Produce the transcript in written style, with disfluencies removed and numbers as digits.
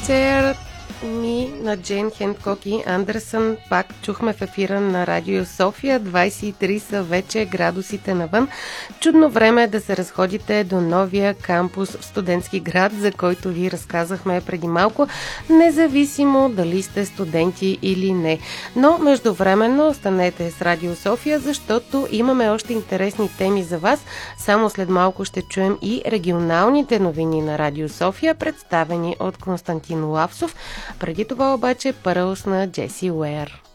Ser ми на Джейн Хенкок и Андерсън пак чухме в ефира на Радио София. 23 са вече градусите навън. Чудно време е да се разходите до новия кампус в Студентски град, за който ви разказахме преди малко, независимо дали сте студенти или не. Но междувременно останете с Радио София, защото имаме още интересни теми за вас. Само след малко ще чуем и регионалните новини на Радио София, представени от Константин Лапсов. Преди това обаче Пърълс на Джеси Уейър.